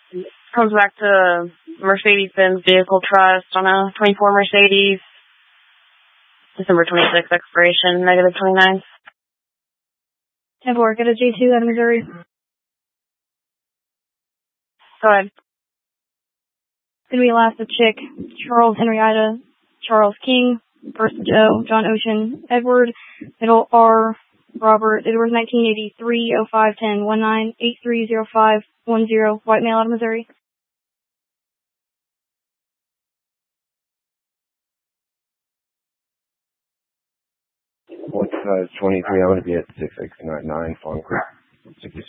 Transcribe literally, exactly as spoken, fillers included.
Comes back to Mercedes-Benz Vehicle Trust on a twenty-four Mercedes. December twenty-sixth expiration, negative twenty-nine. ten four, get a J two out of Missouri. Go ahead. Gonna be last of Chick, Charles Henrietta, Charles King, first Joe, John Ocean, Edward, middle R, Robert, it was nineteen eighty-three, oh five ten, one nine, eight three zero five one zero, white male out of Missouri. One size twenty-three, I'm going to be at six six nine nine Fawn Creek.